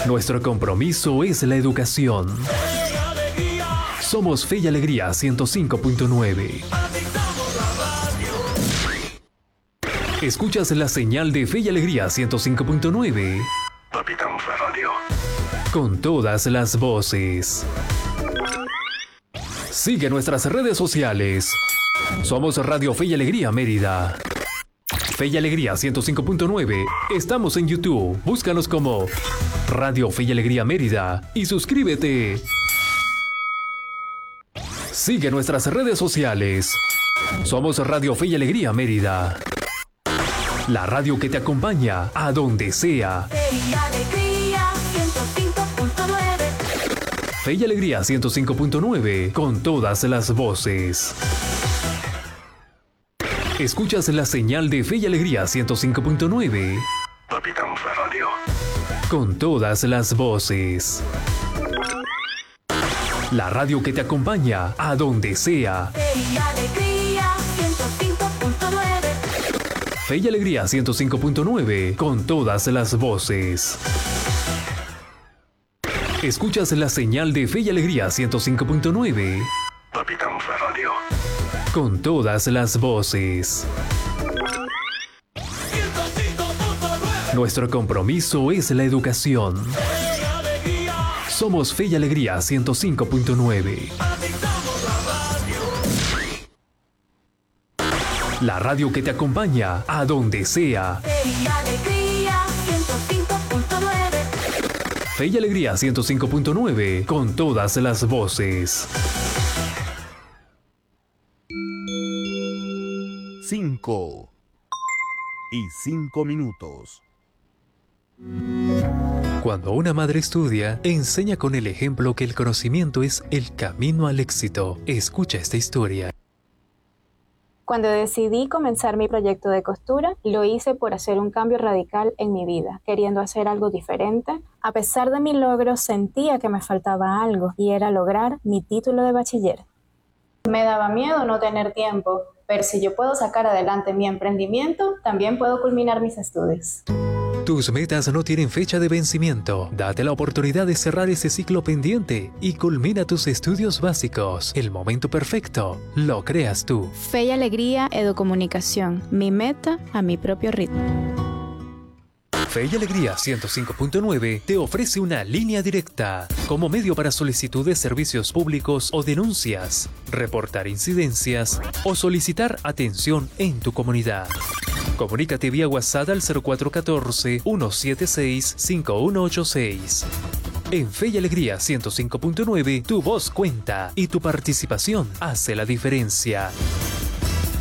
Nuestro compromiso es la educación. Somos Fe y Alegría 105.9. Escuchas la señal de Fe y Alegría 105.9. Radio. Con todas las voces. Sigue nuestras redes sociales. Somos Radio Fe y Alegría Mérida. Fe y Alegría 105.9. Estamos en YouTube. Búscanos como Radio Fe y Alegría Mérida y suscríbete. Sigue nuestras redes sociales. Somos Radio Fe y Alegría Mérida. La radio que te acompaña a donde sea. Fe y Alegría 105.9. Fe y Alegría 105.9 con todas las voces. Escuchas la señal de Fe y Alegría 105.9. Radio. Con todas las voces. La radio que te acompaña a donde sea. Fe y Alegría 105.9. Fe y Alegría 105.9 con todas las voces. Escuchas la señal de Fe y Alegría 105.9. Radio. Con todas las voces. Nuestro compromiso es la educación. Somos Fe y Alegría 105.9. La radio que te acompaña a donde sea. Fe y Alegría 105.9. Fe y Alegría 105.9 con todas las voces. 5 y 5 minutos. Cuando una madre estudia, enseña con el ejemplo que el conocimiento es el camino al éxito. Escucha esta historia. Cuando decidí comenzar mi proyecto de costura, lo hice por hacer un cambio radical en mi vida, queriendo hacer algo diferente. A pesar de mi logro, sentía que me faltaba algo, y era lograr mi título de bachiller. Me daba miedo no tener tiempo, pero si yo puedo sacar adelante mi emprendimiento, también puedo culminar mis estudios. Tus metas no tienen fecha de vencimiento. Date la oportunidad de cerrar ese ciclo pendiente y culmina tus estudios básicos. El momento perfecto lo creas tú. Fe y Alegría Educomunicación. Mi meta a mi propio ritmo. Fe y Alegría 105.9 te ofrece una línea directa como medio para solicitud de servicios públicos o denuncias, reportar incidencias o solicitar atención en tu comunidad. Comunícate vía WhatsApp al 0414-176-5186. En Fe y Alegría 105.9, tu voz cuenta y tu participación hace la diferencia.